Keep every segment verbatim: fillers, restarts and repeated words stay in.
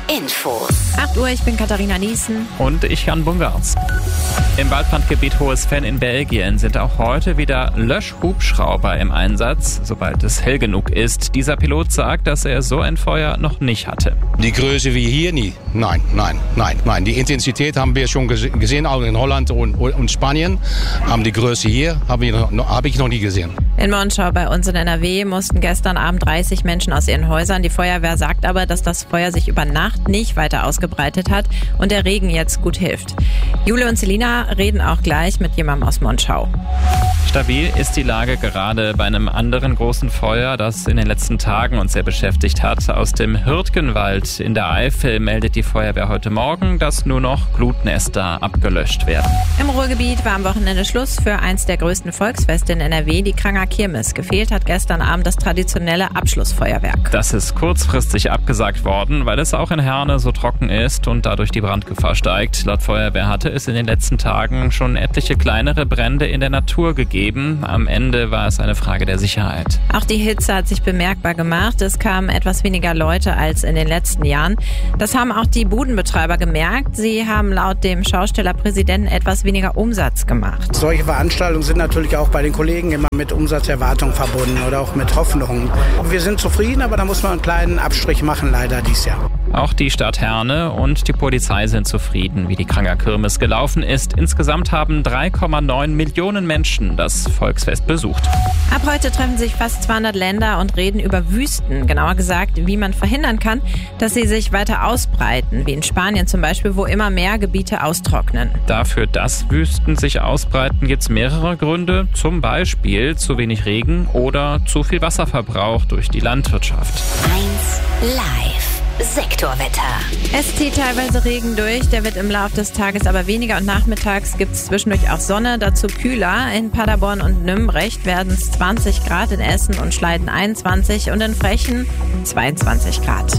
Infos. acht Uhr, ich bin Katharina Niesen. Und ich Jan Bungartz. Im Waldbrandgebiet Hohes Venn in Belgien sind auch heute wieder Löschhubschrauber im Einsatz, sobald es hell genug ist. Dieser Pilot sagt, dass er so ein Feuer noch nicht hatte. Die Größe wie hier nie. Nein, nein, nein, nein. Die Intensität haben wir schon gesehen, auch in Holland und, und Spanien. Aber die Größe hier habe ich, noch, habe ich noch nie gesehen. In Monschau bei uns in N R W mussten gestern Abend dreißig Menschen aus ihren Häusern. Die Feuerwehr sagt aber, dass das Feuer sich über Nacht nicht weiter ausgebreitet hat und der Regen jetzt gut hilft. Jule und Selina reden auch gleich mit jemandem aus Monschau. Stabil ist die Lage gerade bei einem anderen großen Feuer, das in den letzten Tagen uns sehr beschäftigt hat. Aus dem Hürtgenwald in der Eifel meldet die Feuerwehr heute Morgen, dass nur noch Glutnester abgelöscht werden. Im Ruhrgebiet war am Wochenende Schluss für eins der größten Volksfeste in N R W, die Kranger Kirmes. Gefehlt hat gestern Abend das traditionelle Abschlussfeuerwerk. Das ist kurzfristig abgesagt worden, weil es auch in Herne so trocken ist und dadurch die Brandgefahr steigt. Laut Feuerwehr hatte es in den letzten Tagen schon etliche kleinere Brände in der Natur gegeben. Am Ende war es eine Frage der Sicherheit. Auch die Hitze hat sich bemerkbar gemacht. Es kamen etwas weniger Leute als in den letzten Jahren. Das haben auch die Budenbetreiber gemerkt. Sie haben laut dem Schaustellerpräsidenten etwas weniger Umsatz gemacht. Solche Veranstaltungen sind natürlich auch bei den Kollegen immer mit Umsatzerwartungen verbunden oder auch mit Hoffnungen. Wir sind zufrieden, aber da muss man einen kleinen Abstrich machen, leider dieses Jahr. Auch die Stadt Herne und die Polizei sind zufrieden, wie die Kranger Kirmes gelaufen ist. Insgesamt haben drei Komma neun Millionen Menschen das Volksfest besucht. Ab heute treffen sich fast zweihundert Länder und reden über Wüsten. Genauer gesagt, wie man verhindern kann, dass sie sich weiter ausbreiten. Wie in Spanien zum Beispiel, wo immer mehr Gebiete austrocknen. Dafür, dass Wüsten sich ausbreiten, gibt es mehrere Gründe. Zum Beispiel zu wenig Regen oder zu viel Wasserverbrauch durch die Landwirtschaft. eins Live. Sektorwetter. Es zieht teilweise Regen durch, der wird im Laufe des Tages aber weniger und nachmittags gibt es zwischendurch auch Sonne, dazu kühler. In Paderborn und Nümbrecht werden es zwanzig Grad, in Essen und Schleiden einundzwanzig und in Frechen zweiundzwanzig Grad.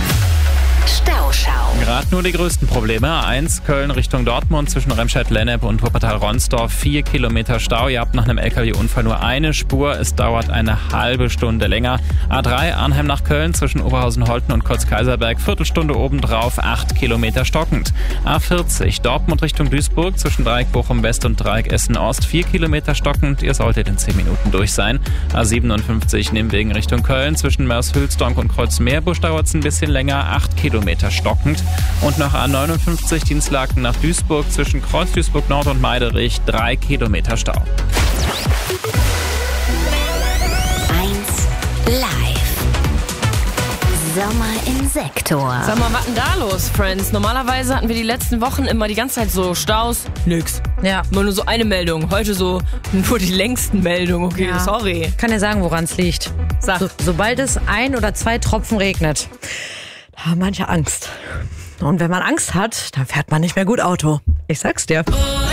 Stauschau. Gerade nur die größten Probleme. A eins Köln Richtung Dortmund zwischen Remscheid-Lennep und Wuppertal-Ronsdorf. Vier Kilometer Stau. Ihr habt nach einem L K W-Unfall nur eine Spur. Es dauert eine halbe Stunde länger. A drei Arnhem nach Köln zwischen Oberhausen-Holten und Kreuz-Kaiserberg. Viertelstunde obendrauf. Acht Kilometer stockend. A vierzig Dortmund Richtung Duisburg zwischen Dreieck Bochum-West und Dreieck Essen-Ost. Vier Kilometer stockend. Ihr solltet in zehn Minuten durch sein. A siebenundfünfzig Nimwegen Richtung Köln zwischen Mörs-Hülsdonk und Kreuz-Meerbusch dauert es ein bisschen länger. Acht Kilometer stockend. Und noch A neunundfünfzig Dienstlaken nach Duisburg zwischen Kreuz Duisburg Nord und Meiderich. Drei Kilometer Stau. eins Live. Sommer im Sektor. Sag mal, was denn da los, Friends? Normalerweise hatten wir die letzten Wochen immer die ganze Zeit so Staus. Nix. Ja. Immer nur so eine Meldung. Heute so nur die längsten Meldungen. Okay, Ja. sorry. Ich kann dir sagen, woran es liegt. Sag. So, sobald es ein oder zwei Tropfen regnet, da haben manche Angst. Und wenn man Angst hat, dann fährt man nicht mehr gut Auto. Ich sag's dir.